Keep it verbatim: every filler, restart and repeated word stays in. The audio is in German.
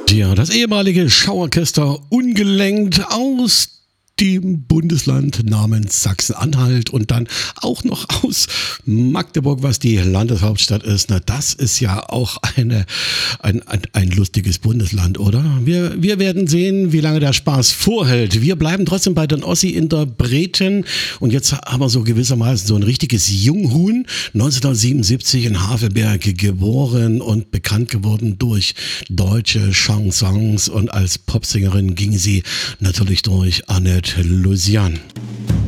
Ja, das ehemalige Schauorchester Ungelenkt aus dem Bundesland namens Sachsen-Anhalt und dann auch noch aus Magdeburg, was die Landeshauptstadt ist. Na, das ist ja auch eine, ein, ein, ein lustiges Bundesland, oder? Wir, wir werden sehen, wie lange der Spaß vorhält. Wir bleiben trotzdem bei den Ossi-Interpreten und jetzt haben wir so gewissermaßen so ein richtiges Junghuhn, neunzehnhundertsiebenundsiebzig in Havelberg geboren und bekannt geworden durch deutsche Chansons und als Popsängerin ging sie natürlich durch Annette Lusian.